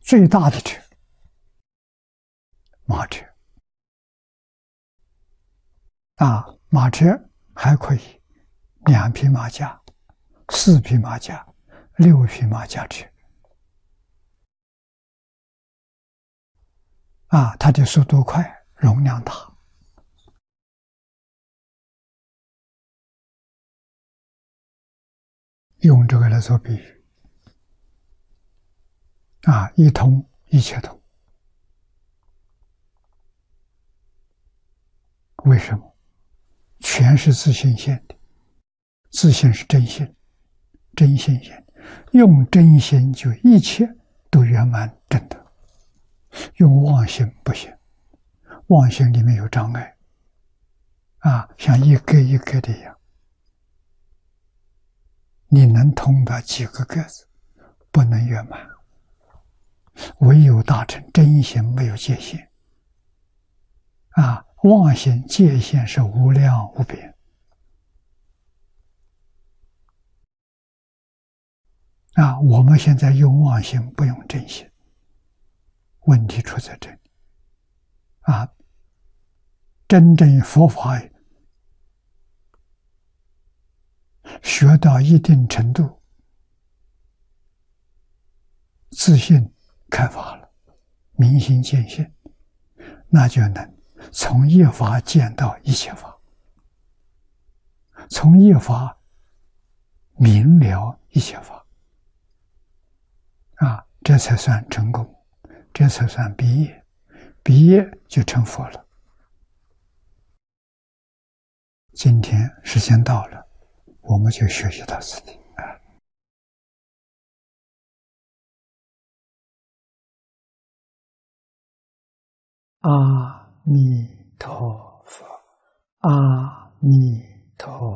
最大的车，马车马车还可以2匹马加、4匹马加、6匹马加车它的速度快，容量大。用这个来做比喻一通一切通。为什么？全是自性现的，自性是真心，真心现，用真心就一切都圆满正德，用妄心不行，妄心里面有障碍像一个一个的一样，你能通达几个格子，不能圆满。唯有大乘真心没有界限妄心界限是无量无边我们现在用妄心不用真心，问题出在这里真正佛法学到一定程度，自信开发了，明心见性，那就能从一法见到一切法，从一法明了一切法这才算成功，这才算毕业，毕业就成佛了。今天时间到了，我们就学习到此地阿弥陀佛，阿弥陀佛。